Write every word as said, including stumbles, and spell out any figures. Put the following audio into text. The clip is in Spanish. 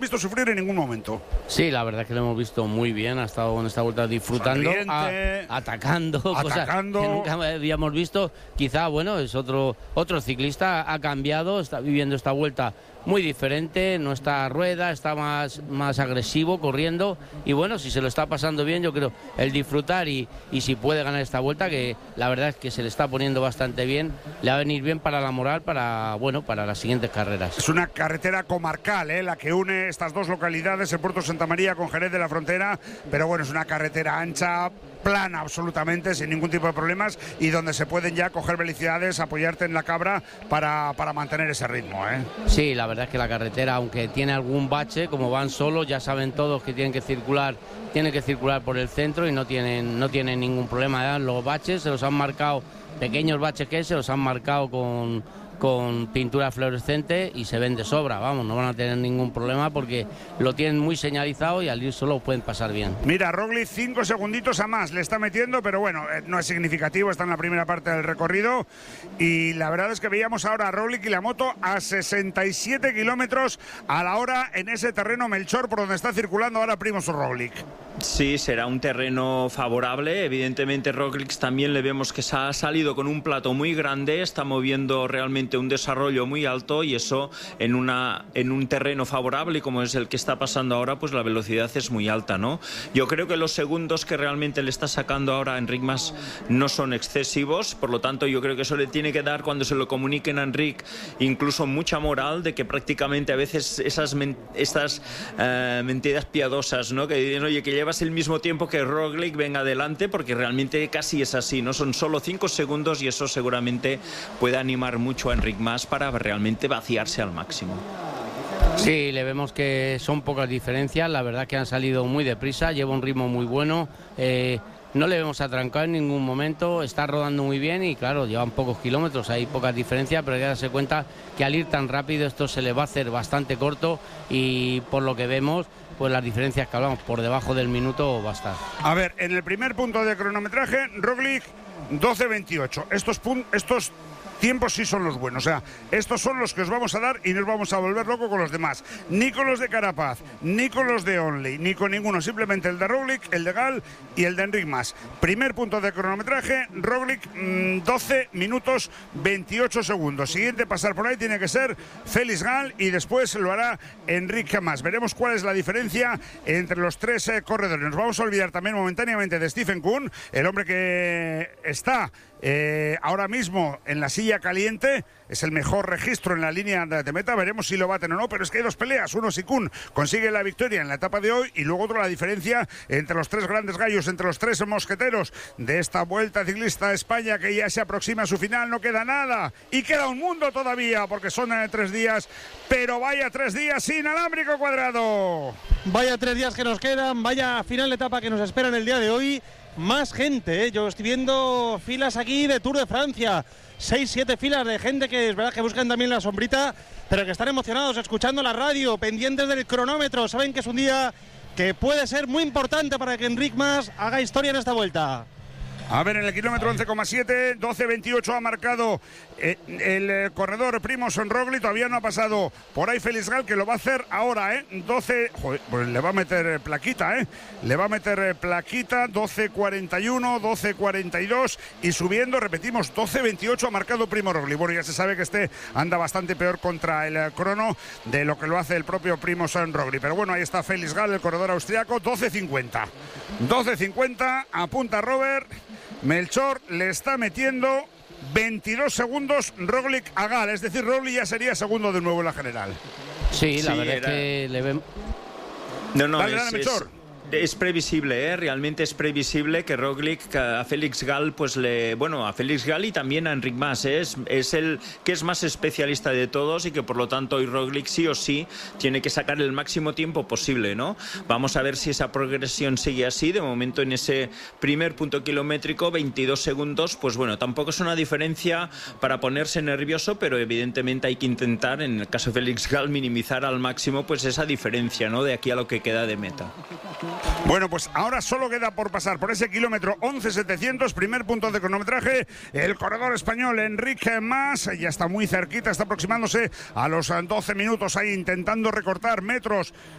visto sufrir en ningún momento. Sí, la verdad es que lo hemos visto muy bien, ha estado en esta vuelta disfrutando, a, atacando, atacando. Cosas que nunca habíamos visto. Quizá, bueno, es otro otro ciclista, ha cambiado, está viviendo esta vuelta muy diferente, no está a rueda, está más, más agresivo, corriendo, y bueno, si se lo está pasando bien, yo creo, el disfrutar y, y si puede ganar esta vuelta, que la verdad es que se le está poniendo bastante bien, le va a venir bien para la moral, para, bueno, para las siguientes carreras. Es una carretera comarcal, ¿eh? La que une estas dos localidades, el Puerto Santa María con Jerez de la Frontera, pero bueno, es una carretera ancha, plana absolutamente, sin ningún tipo de problemas, y donde se pueden ya coger velocidades, apoyarte en la cabra para, para mantener ese ritmo, ¿eh? Sí, la verdad es que la carretera, aunque tiene algún bache, como van solos, ya saben todos que tienen que circular, tienen que circular por el centro y no tienen, no tienen ningún problema, ¿eh? Los baches se los han marcado, pequeños baches que se los han marcado con... con pintura fluorescente y se ven de sobra, vamos, no van a tener ningún problema porque lo tienen muy señalizado y al ir solo pueden pasar bien. Mira, Roglic cinco segunditos a más le está metiendo, pero bueno, no es significativo, está en la primera parte del recorrido y la verdad es que veíamos ahora a Roglic y la moto a sesenta y siete kilómetros a la hora en ese terreno Melchor por donde está circulando ahora Primož Roglic. Sí, será un terreno favorable. Evidentemente Roglic también le vemos que se ha salido con un plato muy grande, está moviendo realmente un desarrollo muy alto y eso en, una, en un terreno favorable como es el que está pasando ahora, pues la velocidad es muy alta, ¿no? Yo creo que los segundos que realmente le está sacando ahora a Enric Mas no son excesivos, por lo tanto yo creo que eso le tiene que dar, cuando se lo comuniquen a Enric, incluso mucha moral de que prácticamente a veces esas men estas uh, mentiras piadosas, ¿no? Que dicen, oye, que llevas el mismo tiempo que Roglic, venga adelante, porque realmente casi es así, ¿no? Son solo cinco segundos y eso seguramente puede animar mucho a Enric Mas para realmente vaciarse al máximo. Sí, le vemos que son pocas diferencias, la verdad que han salido muy deprisa, lleva un ritmo muy bueno, eh, no le vemos atrancado en ningún momento, está rodando muy bien y claro, llevan pocos kilómetros, hay pocas diferencias, pero hay que darse cuenta que al ir tan rápido esto se le va a hacer bastante corto y por lo que vemos, pues las diferencias que hablamos por debajo del minuto va a estar. A ver, en el primer punto de cronometraje, Roglic doce veintiocho, estos, estos tiempos sí son los buenos, o sea, estos son los que os vamos a dar y nos vamos a volver locos con los demás, ni con los de Carapaz, ni con los de Onley, ni con ninguno, simplemente el de Roglic, el de Gal y el de Enric Mas. Primer punto de cronometraje, Roglic mmm, doce minutos veintiocho segundos, siguiente pasar por ahí tiene que ser Félix Gal y después lo hará Enric Mas. Veremos cuál es la diferencia entre los tres eh, corredores. Nos vamos a olvidar también momentáneamente de Stephen Kuhn, el hombre que está Eh, ahora mismo en la silla caliente, es el mejor registro en la línea de meta, veremos si lo baten o no, pero es que hay dos peleas, uno si Kuhn consigue la victoria en la etapa de hoy y luego otro la diferencia entre los tres grandes gallos, entre los tres mosqueteros de esta Vuelta Ciclista a España que ya se aproxima a su final, no queda nada y queda un mundo todavía porque son eh, tres días, pero vaya tres días inalámbrico Cuadrado. Vaya tres días que nos quedan, vaya final de etapa que nos espera en el día de hoy. Más gente, ¿eh? Yo estoy viendo filas aquí de Tour de Francia, seis, siete filas de gente que es verdad que buscan también la sombrita, pero que están emocionados, escuchando la radio, pendientes del cronómetro, saben que es un día que puede ser muy importante para que Enric Mas haga historia en esta vuelta. A ver, en el kilómetro once coma siete, doce veintiocho ha marcado eh, el eh, corredor Primož Roglic, todavía no ha pasado por ahí Félix Gal, que lo va a hacer ahora, ¿eh? doce, joder, pues le va a meter eh, plaquita, ¿eh? Le va a meter eh, plaquita, doce cuarenta y uno, doce cuarenta y dos y subiendo, repetimos, doce veintiocho ha marcado Primož Roglic. Bueno, ya se sabe que este anda bastante peor contra el eh, crono de lo que lo hace el propio Primož Roglic. Pero bueno, ahí está Félix Gal, el corredor austriaco, doce cincuenta. doce cincuenta, apunta Robert. Melchor le está metiendo veintidós segundos Roglic a Gal, es decir, Roglic ya sería segundo de nuevo en la general. Sí, la sí, verdad era... es que le ven... No, no, dale, es, dale, Melchor. Es... Es previsible, ¿eh? Realmente es previsible que Roglic a Félix Gal, pues le, bueno, a Félix Gal y también a Enric Mas, ¿eh? es, es el que es más especialista de todos y que por lo tanto hoy Roglic sí o sí tiene que sacar el máximo tiempo posible, ¿no? Vamos a ver si esa progresión sigue así. De momento en ese primer punto kilométrico, veintidós segundos, pues bueno, tampoco es una diferencia para ponerse nervioso, pero evidentemente hay que intentar, en el caso de Félix Gal, minimizar al máximo pues esa diferencia, ¿no? De aquí a lo que queda de meta. Bueno, pues ahora solo queda por pasar por ese kilómetro once setecientos, primer punto de cronometraje, el corredor español Enrique Mas, ya está muy cerquita, está aproximándose a los doce minutos ahí intentando recortar metros